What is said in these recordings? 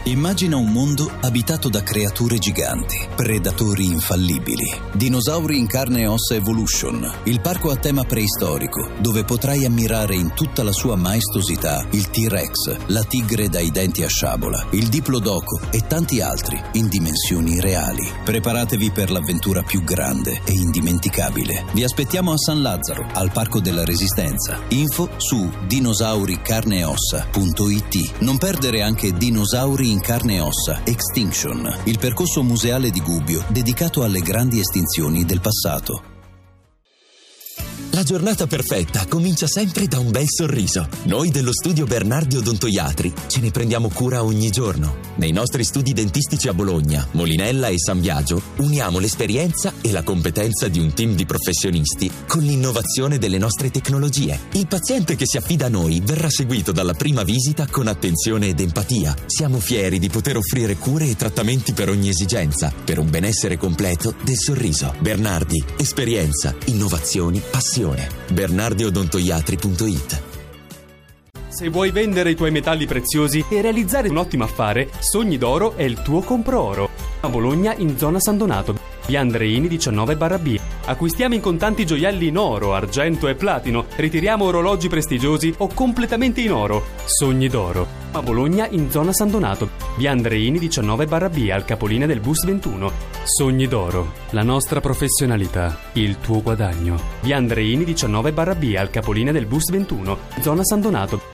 Immagina un mondo abitato da creature giganti, predatori infallibili. Dinosauri in carne e ossa Evolution, il parco a tema preistorico, dove potrai ammirare in tutta la sua maestosità il T-Rex, la tigre dai denti a sciabola, il Diplodoco e tanti altri in dimensioni reali. Preparatevi per l'avventura più grande e indimenticabile. Vi aspettiamo a San Lazzaro, al Parco della Resistenza. Info su dinosauricarneossa.it. Non perdere anche Dinosauri in carne e ossa Extinction, il percorso museale di Gubbio dedicato alle grandi estinzioni del passato. La giornata perfetta comincia sempre da un bel sorriso. Noi dello studio Bernardi Odontoiatri ce ne prendiamo cura ogni giorno. Nei nostri studi dentistici a Bologna, Molinella e San Biagio uniamo l'esperienza e la competenza di un team di professionisti con l'innovazione delle nostre tecnologie. Il paziente che si affida a noi verrà seguito dalla prima visita con attenzione ed empatia. Siamo fieri di poter offrire cure e trattamenti per ogni esigenza, per un benessere completo del sorriso. Bernardi, esperienza, innovazioni, passione. BernardiOdontoiatri.it. Se vuoi vendere i tuoi metalli preziosi e realizzare un ottimo affare, Sogni d'Oro è il tuo compro oro. A Bologna, in zona San Donato, via Andreini 19/B. Acquistiamo in contanti gioielli in oro, argento e platino. Ritiriamo orologi prestigiosi o completamente in oro. Sogni d'Oro. A Bologna, in zona San Donato, via Andreini 19/B, al capolinea del bus 21. Sogni d'Oro. La nostra professionalità, il tuo guadagno. Via Andreini 19/B, al capolinea del bus 21, zona San Donato.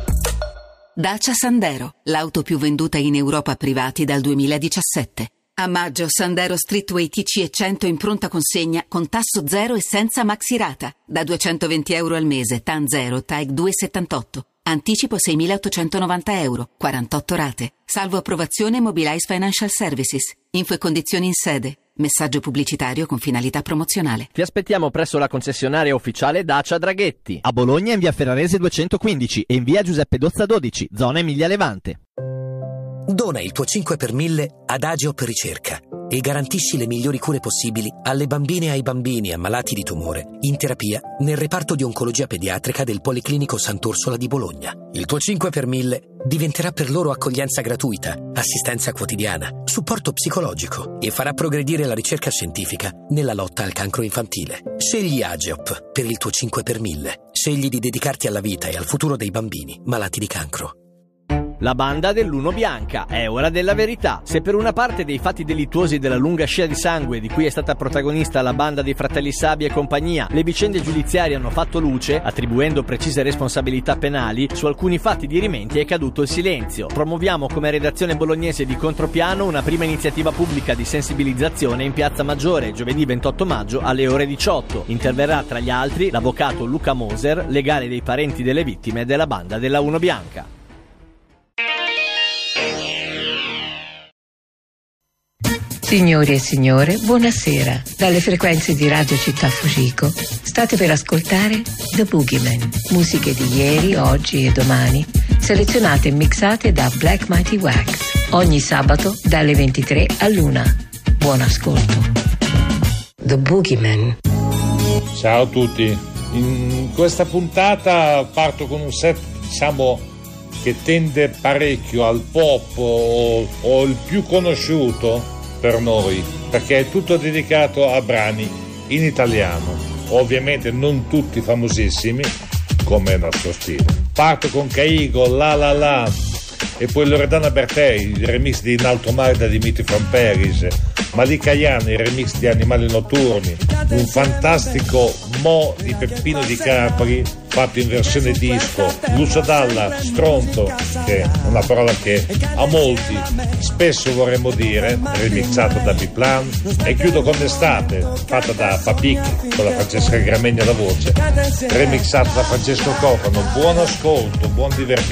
Dacia Sandero, l'auto più venduta in Europa a privati dal 2017. A maggio Sandero Streetway TC e 100 in pronta consegna con tasso zero e senza maxirata. Da €220 al mese, TAN 0, TAEG 2,78. Anticipo €6.890, 48 rate. Salvo approvazione Mobilize Financial Services. Info e condizioni in sede. Messaggio pubblicitario con finalità promozionale. Ti aspettiamo presso la concessionaria ufficiale Dacia Draghetti. A Bologna in via Ferrarese 215 e in via Giuseppe Dozza 12, zona Emilia Levante. Dona il tuo 5 per 1000 ad Ageop Ricerca e garantisci le migliori cure possibili alle bambine e ai bambini ammalati di tumore in terapia nel reparto di oncologia pediatrica del Policlinico Sant'Orsola di Bologna. Il tuo 5 per 1000 diventerà per loro accoglienza gratuita, assistenza quotidiana, supporto psicologico e farà progredire la ricerca scientifica nella lotta al cancro infantile. Scegli Ageop per il tuo 5 per 1000. Scegli di dedicarti alla vita e al futuro dei bambini malati di cancro. La banda dell'Uno Bianca, è ora della verità. Se per una parte dei fatti delittuosi della lunga scia di sangue di cui è stata protagonista la banda dei fratelli Sabbia e compagnia, le vicende giudiziarie hanno fatto luce, attribuendo precise responsabilità penali, su alcuni fatti dirimenti è caduto il silenzio. Promuoviamo come redazione bolognese di Contropiano una prima iniziativa pubblica di sensibilizzazione in Piazza Maggiore, giovedì 28 maggio alle ore 18. Interverrà tra gli altri l'avvocato Luca Moser, legale dei parenti delle vittime della banda della Uno Bianca. Signori e signore, buonasera. Dalle frequenze di Radio Città Fucico state per ascoltare The Boogeyman. Musiche di ieri, oggi e domani, selezionate e mixate da Black Mighty Wax. Ogni sabato dalle 23 all'1. Buon ascolto. The Boogeyman. Ciao a tutti. In questa puntata parto con un set, diciamo, che tende parecchio al pop o il più conosciuto per noi, perché è tutto dedicato a brani in italiano, ovviamente non tutti famosissimi come il nostro stile. Parto con Caigo, La La La, e poi Loredana Bertè, il remix di In Alto Mare da Dimitri from Paris, Malika Ayane, il remix di Animali Notturni, un fantastico Mo di Peppino Di Capri fatto in versione disco, Lucio Dalla, Stronto, che è una parola che a molti spesso vorremmo dire, remixato da Biplan, e chiudo con Estate, fatta da Papicchi con la Francesca Gramegna alla voce, remixata da Francesco Cofano. Buon ascolto, buon divertimento.